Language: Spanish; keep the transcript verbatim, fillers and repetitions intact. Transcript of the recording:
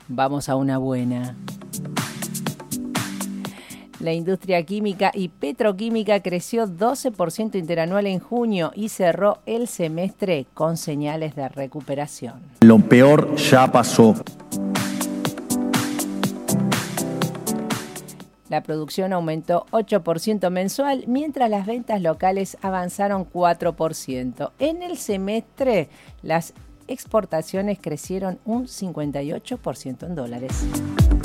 Vamos a una buena. La industria química y petroquímica creció doce por ciento interanual en junio y cerró el semestre con señales de recuperación. Lo peor ya pasó. La producción aumentó ocho por ciento mensual, mientras las ventas locales avanzaron cuatro por ciento. En el semestre, las exportaciones crecieron un cincuenta y ocho por ciento en dólares.